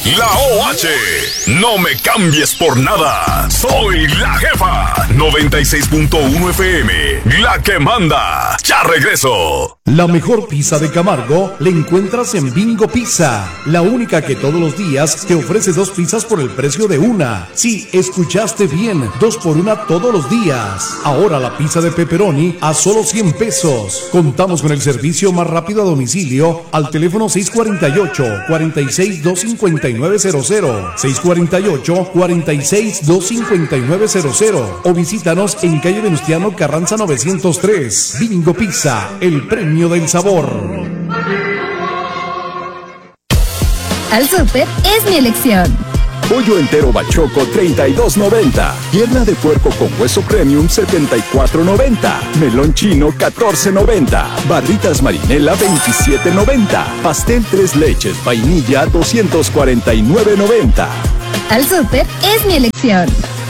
La OH. No me cambies por nada. Soy la jefa. 96.1 FM. La que manda. Ya regreso. La mejor pizza de Camargo la encuentras en Bingo Pizza. La única que todos los días te ofrece 2 pizzas por el precio de una. Sí, escuchaste bien. 2 por 1 todos los días. Ahora la pizza de pepperoni a solo 100 pesos. Contamos con el servicio más rápido a domicilio al teléfono 648-46-25900, 648-46-25900 o visítanos en calle Venustiano Carranza 903. Bingo Pizza, el premio del sabor. Al Súper es mi elección. Pollo entero bachoco, $32.90. Pierna de puerco con hueso premium, $74.90. Melón chino, $14.90. Barritas marinela, $27.90. Pastel 3 leches, vainilla, $249.90. Al Súper es mi elección.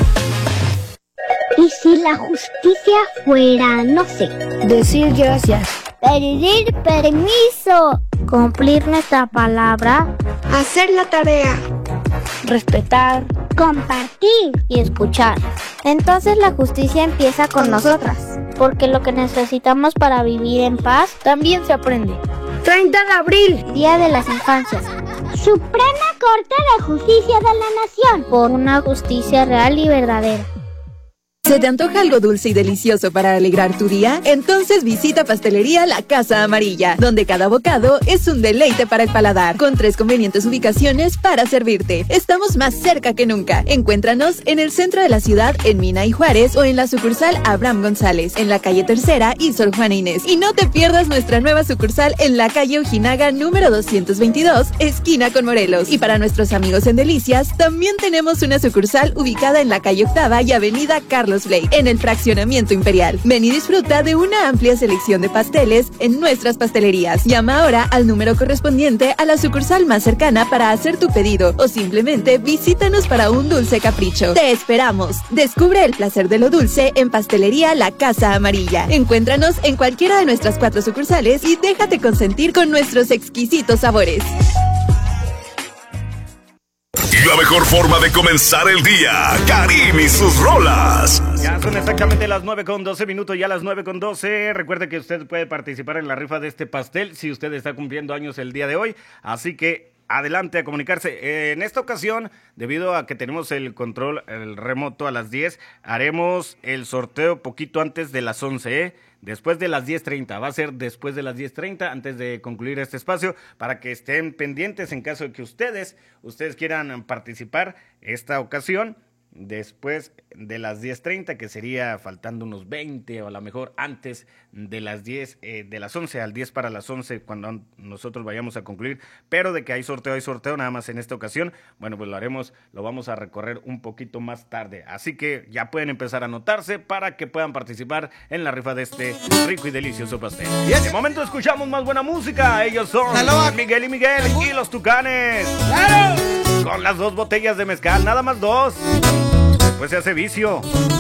¿Y si la justicia fuera, no sé, decir gracias, pedir permiso, cumplir nuestra palabra, hacer la tarea, respetar, compartir y escuchar? Entonces la justicia empieza con nosotras, porque lo que necesitamos para vivir en paz también se aprende. 30 de abril, Día de las Infancias. Suprema Corte de Justicia de la Nación, por una justicia real y verdadera. ¿Se te antoja algo dulce y delicioso para alegrar tu día? Entonces visita Pastelería La Casa Amarilla, donde cada bocado es un deleite para el paladar, con 3 convenientes ubicaciones para servirte. Estamos más cerca que nunca. Encuéntranos en el centro de la ciudad, en Mina y Juárez, o en la sucursal Abraham González, en la calle Tercera y Sor Juana Inés. Y no te pierdas nuestra nueva sucursal en la calle Ojinaga número 222, esquina con Morelos. Y para nuestros amigos en Delicias, también tenemos una sucursal ubicada en la calle Octava y avenida Carlos Blake, en el fraccionamiento Imperial. Ven y disfruta de una amplia selección de pasteles en nuestras pastelerías. Llama ahora al número correspondiente a la sucursal más cercana para hacer tu pedido o simplemente visítanos para un dulce capricho. ¡Te esperamos! Descubre el placer de lo dulce en Pastelería La Casa Amarilla. Encuéntranos en cualquiera de nuestras 4 sucursales y déjate consentir con nuestros exquisitos sabores. La mejor forma de comenzar el día. Karim y sus rolas. Ya son exactamente las 9:12, ya las 9:12. Recuerde que usted puede participar en la rifa de este pastel si usted está cumpliendo años el día de hoy. Así que adelante a comunicarse. En esta ocasión, debido a que tenemos el control el remoto a las 10, haremos el sorteo poquito antes de las 11, después de las 10:30, va a ser después de las 10:30, antes de concluir este espacio, para que estén pendientes en caso de que ustedes quieran participar esta ocasión, después de las 10:30, que sería faltando unos 20 o a lo mejor antes de las 10, de las 11 al 10 para las 11, cuando nosotros vayamos a concluir, pero de que hay sorteo, nada más en esta ocasión. Bueno, pues lo vamos a recorrer un poquito más tarde, así que ya pueden empezar a anotarse para que puedan participar en la rifa de este rico y delicioso pastel. De momento escuchamos más buena música, ellos son Miguel y Miguel y los Tucanes. ¡Claro! Con las 2 botellas de mezcal, nada más 2. Después se hace vicio.